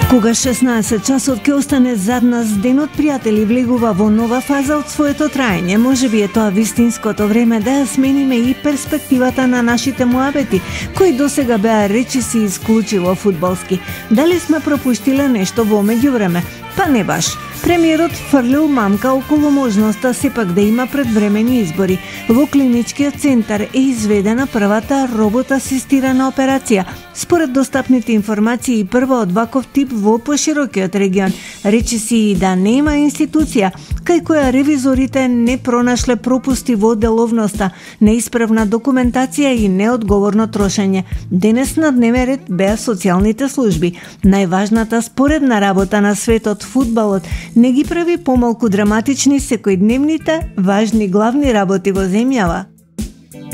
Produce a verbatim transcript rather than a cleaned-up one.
Кога шеснаесет часот ќе остане зад нас, денот, пријатели, влегува во нова фаза од своето траење. Можеби е тоа вистинското време да ја смениме и перспективата на нашите муабети, кои досега беа речиси исклучиво фудбалски. Дали сме пропуштиле нешто во меѓувреме? Па не баш. Премиерот фрлил мамка околу можноста сепак да има предвремени избори. Во клиничкиот центар е изведена првата робот-асистирана операција. Според достапните информации, прва од ваков тип во поширокиот регион. Речиси и да нема институција, кај која ревизорите не пронашле пропусти во деловноста, неисправна документација и неодговорно трошење. Денес на дневен ред беа социјалните служби. Најважната споредна работа на светот, фудбалот, не ги прави помалку драматични секојдневните важни главни работи во земјава.